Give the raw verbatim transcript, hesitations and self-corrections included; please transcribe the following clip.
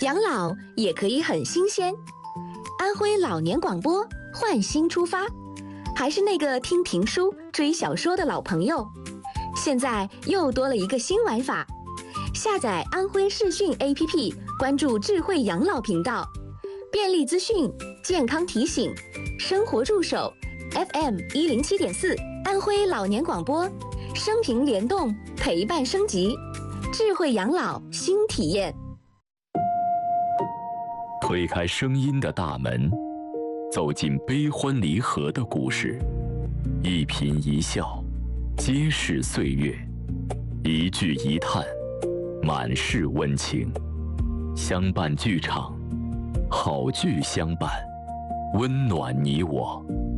养老也可以很新鲜。安徽老年广播换新出发，还是那个听评书、追小说的老朋友，现在又多了一个新玩法。下载安徽视讯 A P P， 关注智慧养老频道，便利资讯、健康提醒、生活助手 F M 一零七点四，安徽老年广播，生平联动，陪伴升级，智慧养老新体验。 推开声音的大门，走进悲欢离合的故事，一颦一笑，皆是岁月；一句一叹，满是温情。相伴剧场，好剧相伴，温暖你我。